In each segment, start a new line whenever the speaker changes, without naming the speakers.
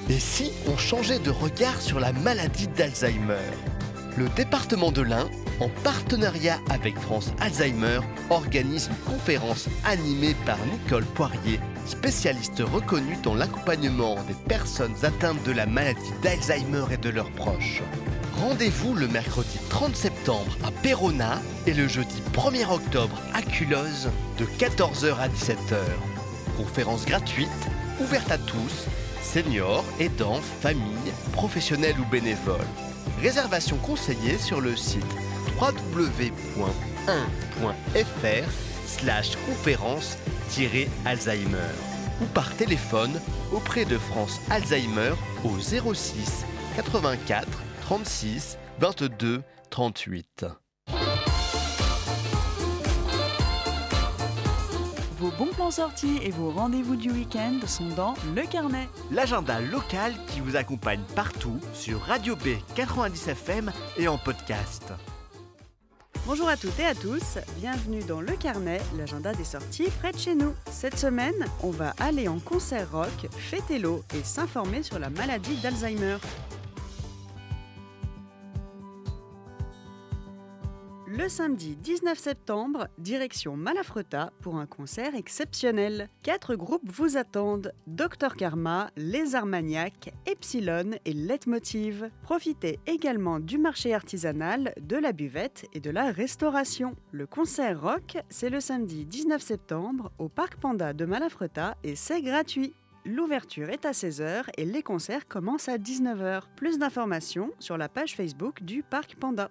Et si on changeait de regard sur la maladie d'Alzheimer ? Le département de l'Ain, en partenariat avec France Alzheimer, organise une conférence animée par Nicole Poirier, spécialiste reconnue dans l'accompagnement des personnes atteintes de la maladie d'Alzheimer et de leurs proches. Rendez-vous le mercredi 30 septembre à Péronat et le jeudi 1er octobre à Culloz de 14h à 17h. Conférence gratuite, ouverte à tous, seniors, aidants, familles, professionnels ou bénévoles. Réservation conseillée sur le site www.1.fr/conférence-Alzheimer ou par téléphone auprès de France Alzheimer au 06 84 36 22 38.
Vos bons plans sortis et vos rendez-vous du week-end sont dans Le Carnet.
L'agenda local qui vous accompagne partout sur Radio B 90 FM et en podcast.
Bonjour à toutes et à tous, bienvenue dans Le Carnet, l'agenda des sorties près de chez nous. Cette semaine, on va aller en concert rock, fêter l'eau et s'informer sur la maladie d'Alzheimer. Le samedi 19 septembre, direction Malafreta pour un concert exceptionnel. 4 groupes vous attendent, Dr Karma, Les Armagnacs, Epsilon et Leitmotiv. Profitez également du marché artisanal, de la buvette et de la restauration. Le concert rock, c'est le samedi 19 septembre au Parc Panda de Malafreta et c'est gratuit. L'ouverture est à 16h et les concerts commencent à 19h. Plus d'informations sur la page Facebook du Parc Panda.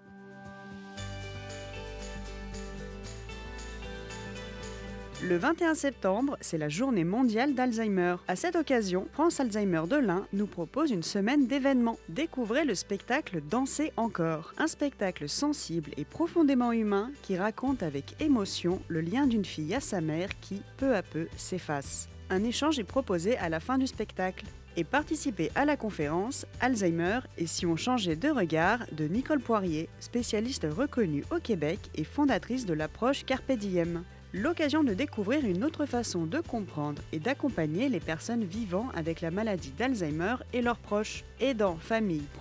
Le 21 septembre, c'est la journée mondiale d'Alzheimer. À cette occasion, France Alzheimer de l'Ain nous propose une semaine d'événements. Découvrez le spectacle Danser encore, un spectacle sensible et profondément humain qui raconte avec émotion le lien d'une fille à sa mère qui, peu à peu, s'efface. Un échange est proposé à la fin du spectacle. Et participez à la conférence Alzheimer et si on changeait de regard de Nicole Poirier, spécialiste reconnue au Québec et fondatrice de l'approche Carpe Diem. L'occasion de découvrir une autre façon de comprendre et d'accompagner les personnes vivant avec la maladie d'Alzheimer et leurs proches, aidants, familles,